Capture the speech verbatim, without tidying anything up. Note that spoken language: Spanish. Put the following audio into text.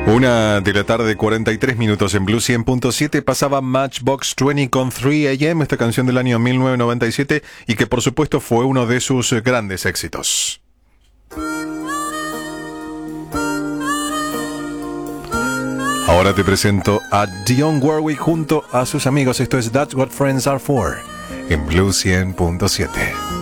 Una de la tarde, cuarenta y tres minutos en Blue cien punto siete, pasaba Matchbox veinte con tres a eme, esta canción del año mil novecientos noventa y siete y que por supuesto fue uno de sus grandes éxitos. Ahora te presento a Dionne Warwick junto a sus amigos. Esto es That's What Friends Are For en Blue cien punto siete.